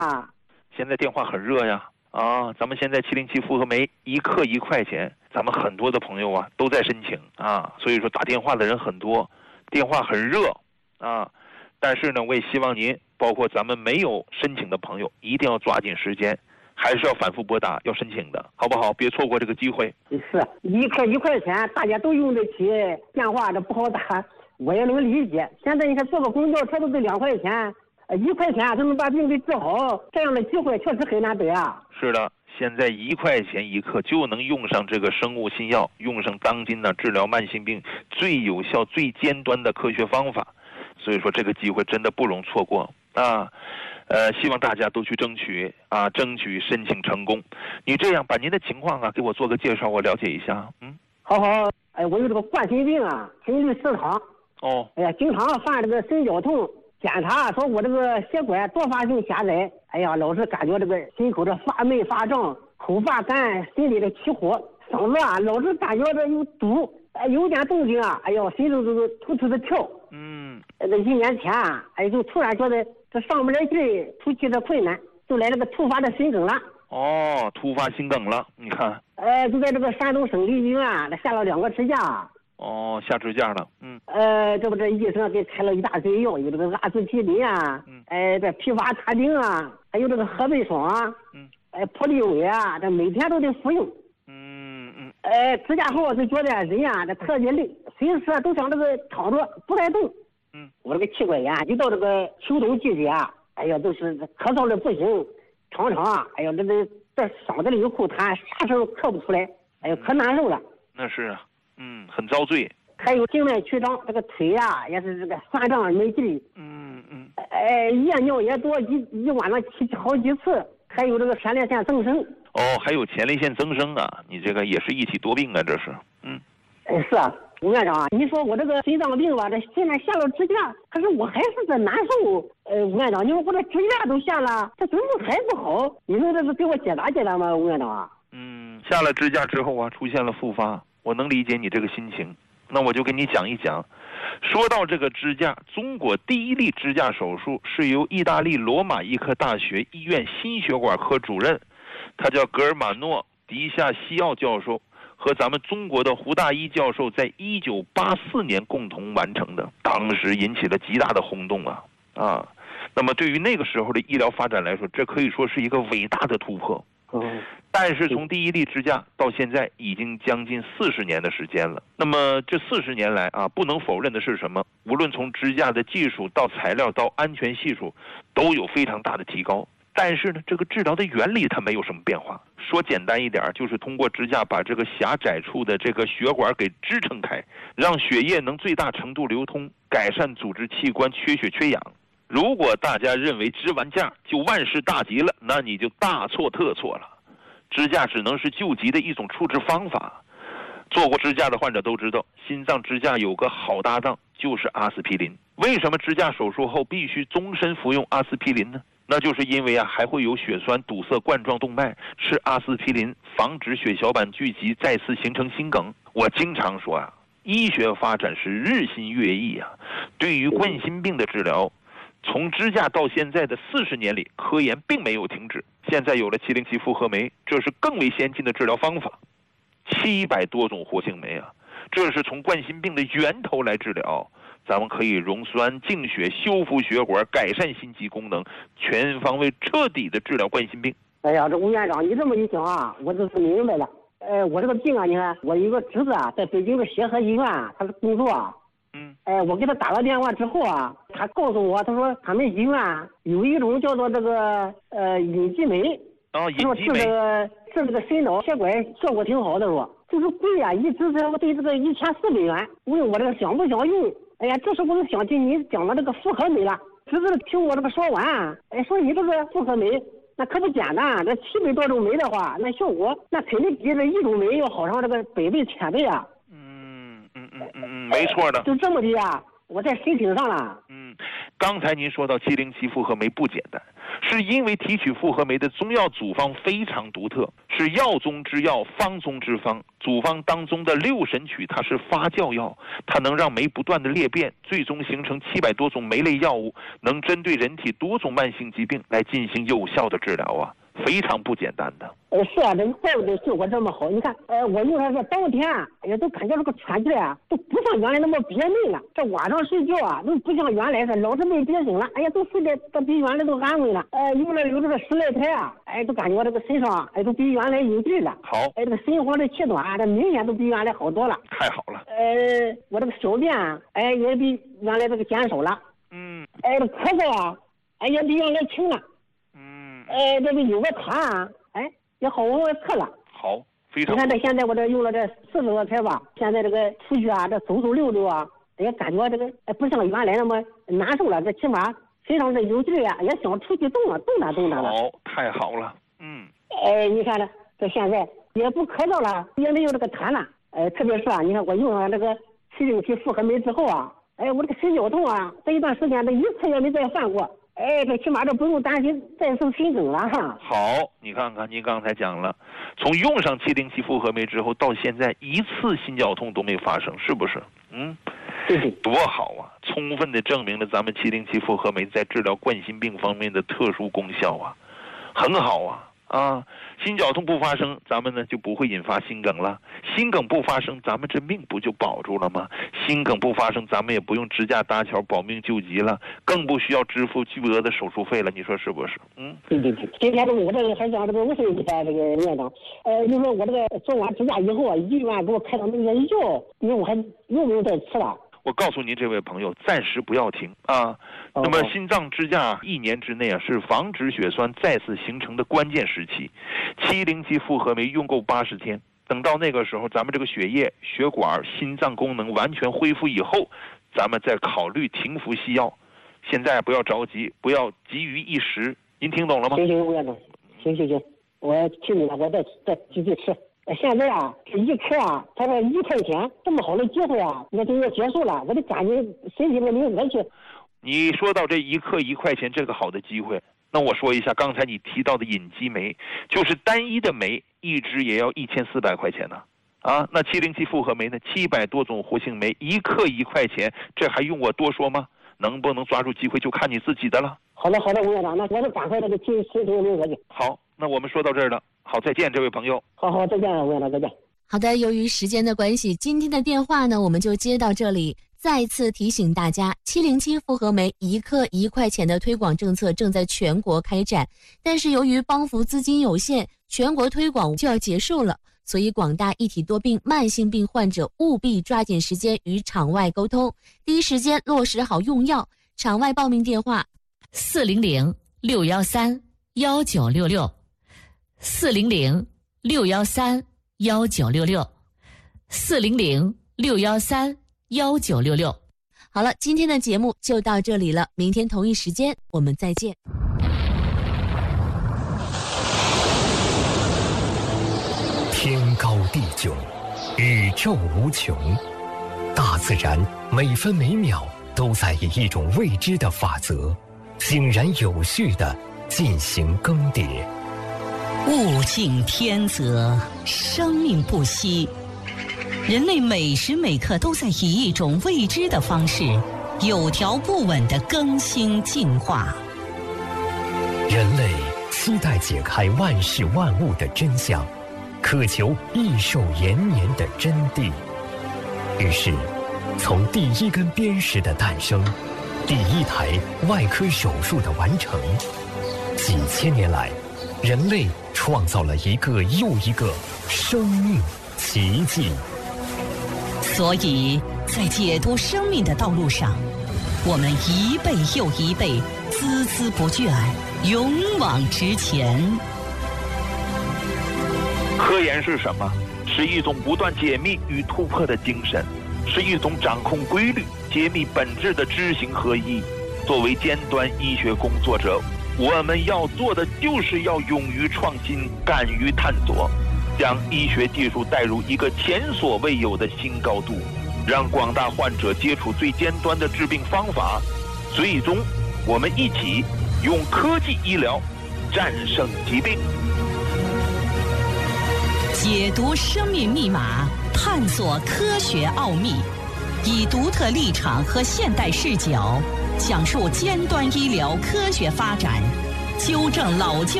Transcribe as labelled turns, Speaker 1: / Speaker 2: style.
Speaker 1: 啊。
Speaker 2: 现在电话很热呀，咱们现在707复合酶1克1块钱，咱们很多的朋友啊都在申请啊，所以说打电话的人很多，电话很热啊。但是呢，我也希望您，包括咱们没有申请的朋友，一定要抓紧时间，还是要反复拨打要申请的，好不好？别错过这个机会。
Speaker 1: 是1克1块钱，大家都用得起，电话这不好打，我也能理解。现在你看坐个公交车都得2块钱。1块钱就能把病给治好，这样的机会确实很难得啊。
Speaker 2: 是的，现在1块钱1克就能用上这个生物新药，用上当今呢治疗慢性病最有效、最尖端的科学方法，所以说这个机会真的不容错过啊。希望大家都去争取啊，争取申请成功。你这样把您的情况啊给我做个介绍，我了解一下。
Speaker 1: 好，我有这个冠心病啊，心律失常。经常犯这个心绞痛。检查说我这个血管多发性狭窄，老是感觉这个心口这发闷发胀，口发干，心里的起火，嗓子啊老是感觉这有堵，有点动静啊，心中这个突突的跳。这1年前啊，就突然觉得这上不来劲，呼吸的困难，就来这个突发的心梗了。
Speaker 2: 突发心梗了，你看。
Speaker 1: 就在这个山东省立医院下了2个支架。
Speaker 2: 下支架了。
Speaker 1: 这不这医生给开了一大堆药，有这个阿司匹林啊，这匹伐他定啊，还有这个河北爽啊，普利韦啊，这每天都得服用。支架后就觉得人啊这特别累，随时都想这个躺着不该动。我这个气管炎一到这个秋冬季节啊，都是咳嗽的不行，常常啊，这嗓子里有口痰，啥声咳不出来，可难受了。
Speaker 2: 那是啊。很遭罪，
Speaker 1: 还有静脉曲张，这个腿啊也是这个酸胀没劲。夜尿也多，一晚上起好几次，还有这个前列腺增生。
Speaker 2: 还有前列腺增生啊，你这个也是一起多病啊，这是。
Speaker 1: 是啊，吴院长啊，你说我这个心脏病吧，这现在下了支架，可是我还是这难受。吴院长，你说我这支架都下了，这怎么还不好？你说这是给我解答解答吗，吴院长啊？
Speaker 2: 下了支架之后啊，出现了复发。我能理解你这个心情，那我就跟你讲一讲。说到这个支架，中国第一例支架手术是由意大利罗马医科大学医院心血管科主任，他叫格尔马诺·迪夏西奥教授，和咱们中国的胡大一教授在1984年共同完成的，当时引起了极大的轰动啊。那么对于那个时候的医疗发展来说，这可以说是一个伟大的突破。但是从第一例支架到现在已经将近40年的时间了。那么这40年来啊，不能否认的是什么？无论从支架的技术到材料到安全系数，都有非常大的提高。但是呢，这个治疗的原理它没有什么变化。说简单一点，就是通过支架把这个狭窄处的这个血管给支撑开，让血液能最大程度流通，改善组织器官缺血缺氧。如果大家认为支完架就万事大吉了，那你就大错特错了。支架只能是救急的一种处置方法。做过支架的患者都知道，心脏支架有个好搭档，就是阿司匹林。为什么支架手术后必须终身服用阿司匹林呢？那就是因为还会有血栓堵塞冠状动脉，吃阿司匹林防止血小板聚集再次形成心梗。我经常说医学发展是日新月异对于冠心病的治疗，从支架到现在的40年里，科研并没有停止。现在有了707复合酶，这是更为先进的治疗方法，700多种活性酶这是从冠心病的源头来治疗。咱们可以溶栓、净血、修复血管、改善心肌功能，全方位彻底的治疗冠心病。
Speaker 1: 这吴院长，你这么一讲我就是明白了。我这个病你看，我有个侄子在北京的协和医院，他是工作我给他打了电话之后他告诉我，他说他们医院有一种叫做这个隐激酶，他说治这个心脑血管效果挺好的，说就是贵一直是我对这个1400元，问我这个想不想用？这时候我就想起你讲的这个复合酶了。侄子听我这个说完，说你这个复合酶那可不简单，这700多种酶的话，那效果那肯定比这一种酶要好上这个100倍1000倍
Speaker 2: 没错的。
Speaker 1: 就这么的我在申请上了。
Speaker 2: 刚才您说到707复合酶不简单，是因为提取复合酶的中药组方非常独特，是药中之药，方中之方。组方当中的6神曲，它是发酵药，它能让酶不断的裂变，最终形成700多种酶类药物，能针对人体多种慢性疾病来进行有效的治疗啊，非常不简单的。
Speaker 1: 是啊，这个怪不得效果这么好。你看，我用它是当天啊，哎呀，都感觉这个喘起来啊，都不像原来那么憋闷了。这晚上睡觉啊，都不像原来是老是被憋醒了。哎呀，都睡得都比原来都安稳了。用了有这个10来台啊，哎，都感觉这个身上哎都比原来有劲了。
Speaker 2: 好，
Speaker 1: 哎，这个心慌的气短啊，这明显都比原来好多了。
Speaker 2: 太好了。
Speaker 1: 我这个小便哎也比原来这个减少了。哎，这咳嗽啊，哎也比原来轻了。这个有个痰哎也好往外测了。
Speaker 2: 好，非常好。
Speaker 1: 你看这现在我这用了这40多台吧，现在这个出去啊，这走走溜溜啊，也感觉这个不像原来那么难受了，这起码身上这有劲啊，也想出去动弹了。
Speaker 2: 好，太好了。
Speaker 1: 你看这现在也不咳嗽了，也没有这个痰了。特别是啊，你看我用上这个707复合酶之后啊，我这个心绞痛啊，这一段时间这一次也没再犯过。这起码这不用担心再受心梗了哈。
Speaker 2: 好，你看看您刚才讲了，从用上707复合酶之后到现在一次心绞痛都没发生，是不是？
Speaker 1: 对，
Speaker 2: 多好啊！充分的证明了咱们707复合酶在治疗冠心病方面的特殊功效啊，很好啊。心绞痛不发生，咱们呢就不会引发心梗了。心梗不发生，咱们这命不就保住了吗？心梗不发生，咱们也不用支架搭桥保命救急了，更不需要支付巨额的手术费了。你说是不是？
Speaker 1: 对。今天我这个还讲这个50块钱这个院长，你说我这个做完支架以后，医院给我开的那个药，你说我还用不用再吃了？
Speaker 2: 我告诉您，这位朋友，暂时不要停啊。那么心脏支架1年之内啊，是防止血栓再次形成的关键时期。707复合酶用够80天，等到那个时候，咱们这个血液、血管、心脏功能完全恢复以后，咱们再考虑停服西药。现在不要着急，不要急于一时。您听懂了吗？
Speaker 1: 行，吴院长，行，我听你了，我再继续吃。现在啊，这一颗啊，他说1块钱，这么好的机会啊，那就要结束了，我就感觉身体里没有乐趣。
Speaker 2: 你说到这一克1块钱这个好的机会，那我说一下刚才你提到的隐基酶，就是单一的酶一支也要1400块钱呢。那707复合酶呢，700多种活性酶，一克1块钱，这还用我多说吗？能不能抓住机会就看你自己的了。
Speaker 1: 好的，吴院长，那我就赶快这个去没有去。
Speaker 2: 好，那我们说到这儿了。好，再见，这位朋友。
Speaker 1: 好，再见，吴院长，再见。
Speaker 3: 好的，由于时间的关系，今天的电话呢我们就接到这里。再次提醒大家，707复合酶一克1块钱的推广政策正在全国开展，但是由于帮扶资金有限，全国推广就要结束了，所以广大一体多病慢性病患者务必抓紧时间与场外沟通，第一时间落实好用药。场外报名电话400-613-1966，400-613-1966。好了，今天的节目就到这里了，明天同一时间我们再见。
Speaker 4: 天高地久，宇宙无穷，大自然每分每秒都在以一种未知的法则，井然有序地进行更迭。
Speaker 5: 物竞天择，生命不息，人类每时每刻都在以一种未知的方式，有条不紊地更新进化。
Speaker 4: 人类期待解开万事万物的真相，渴求益寿延年的真谛。于是，从第一根砭石的诞生，第一台外科手术的完成，几千年来，人类创造了一个又一个生命奇迹。
Speaker 5: 所以在解读生命的道路上，我们一辈又一辈，孜孜不倦，勇往直前。
Speaker 2: 科研是什么？是一种不断解密与突破的精神，是一种掌控规律、揭秘本质的知行合一。作为尖端医学工作者，我们要做的就是要勇于创新，敢于探索，将医学技术带入一个前所未有的新高度，让广大患者接触最尖端的治病方法， 最终我们一起用科技医疗战胜疾病。
Speaker 5: 解读生命密码，探索科学奥秘，以独特立场和现代视角讲述尖端医疗科学发展，纠正老旧